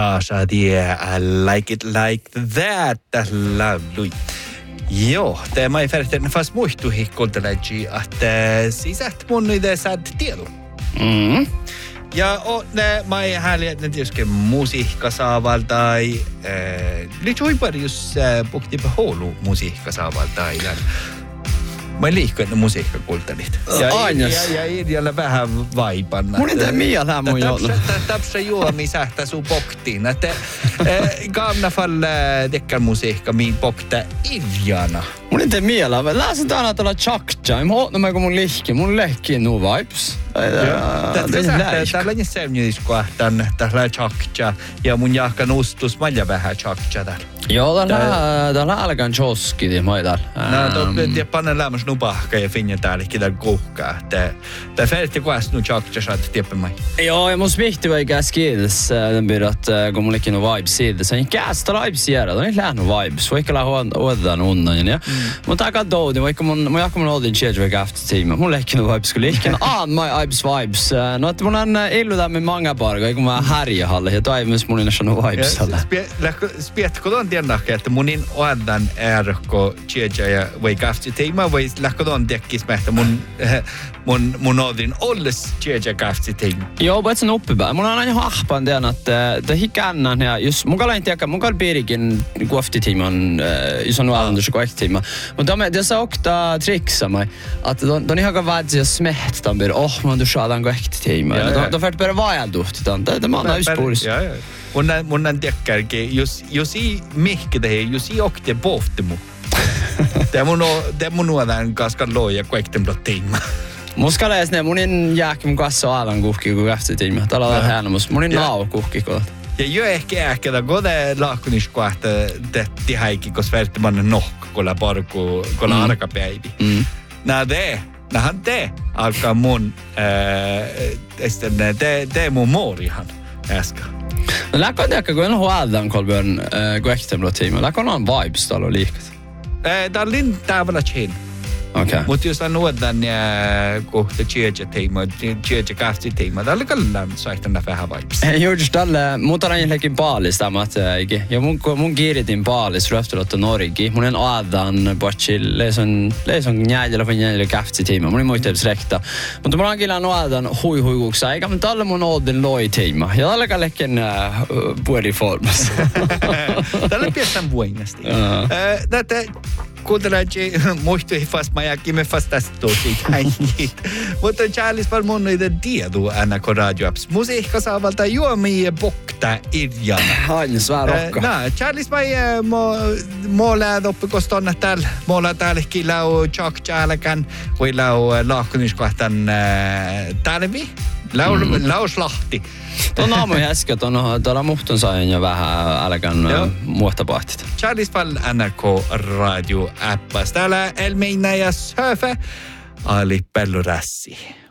Tasha tie, I like it like that, laului. Joo, tämä ei färden fast muistuhi kuuntelegi, että sisät mun idea saad tiedon. Ja mä ei häli, että tietysti musiikka saavaltai, liittyy parjus puhtipa houlu musiikka saavaltai. Mä en liikku, että musiikka kuuntelit. Ja idealla vähän vaipanna. Mun ei tee mielää mun joulu. Täpsä juomi sähtä sun poktiin. Että kaamna fall tekkär musiikka miin pokta ideana. Mun ei tee mielää. Mä läsen tänään tuolla Chakcha. Mä ootnan kun mun lihki. Mun lehki on nuu vibes. Täällä on semmoiskoa tällä Chakcha. Ja mun jahkan ustus malja vähän Chakcha täällä. Joo, täällä alkan choski, mä ei täällä. Ja panna lämmäs nupahka ja finja täälläkin täällä kuhkaa. Tää färti kuas nu Chakcha saat tieppämai. Joo, ja mun smihti vai käs kiitos. Den blir att kun mulla ikin on vibes siitä. Se on käs täällä vibes jäädä. On ei lähnu vibes. Vaikka lähdään unnan. Ja. Mutta aika doodi. Vaikka mun jakka mun oldin tjeju vaikka after tiima. Mulla ikin on vibes. Kyllä ikin my vibes. No, että mun on illuta med många barga. Kun mä härjähalle. Ja toivon mun ei ole vibes. Spietko tuon tiedäkään, että munin oadan ärko tjeja ja vaikka after tiima. Vai lähkö tuon tekkis että mun oldin olles tjeja after tiima. Joo, mutta se on uppipää. Mun on aina hahpan tiedän, että hikännan ja just mun kalla inte mun kalla piirikin kuoftitiiman jos on nuolannus kuoftitiima. Mutta tässä okta triksamai, että on ihan vädsi ja smehtan bir man du saadaan kuoftitiima. Då för att börja vajalduhti tämä onyspuulis. Ja. Mun on tekkärkin, jos i mihke det jos i okte pohtimu. Det mun nuodan kaskan loja kuoftitiima. Muska läsne munin jääkin mun kanssa alan kuhki kun kuoftitiima. Täällä on häänemus. Munin nao kuhki kun. Ja jo ehkä da gode lahkuniskohta tehti häikki, kos vertimannen nohka, kolla parku, kolla arkapäivi. Nahan te alkaa mun, te mun moorihan äsken. No läkko teekka, kun en huoldan kolbjörn kuehtemlo-tiima. Läkko on vibes täällä liikat? Tää on lin täällä chin. Okay. Mutta jos on nuodan kohta tjeja-teima, tjeja-kahti-teima, täällä kallaan saihtanna vähän vibes. Juuri tällä, muuta on jälkeen paalis tämä, ja mun kiiritin paalis röftölotto Norigi. Mun en aadan potsi, leison njäädellä kahti-teima. Mun ei muista edes rekta. Mutta mun on kyllä aadan hui-huikuksa, eikä mun tällä mun oldin loi-teima. Ja tällä kallekin puoliformassa. Tällä piestän vuoinasti. Kuuntelegi muistui fast mä jäkimme fast tästä tosi käinkin. Mutta Charles var mun niitä tiedu aina kun radioapps. Musiikka saavalta juomia bokta irjana. Aina svär rokka. Charles mä målaa oppikos tonne täällä. Målaa täälläkin lau Chakcha-älkän. Voi lau lahkuniskohtan talvi. Lauslahti. Tuon aamu äsken, tuolla muhtun sain jo vähän älkän muohtapahtit. Charles Fall NRK Radio Appas. Täällä Elmeina ja Söfe Ali Pellurassi.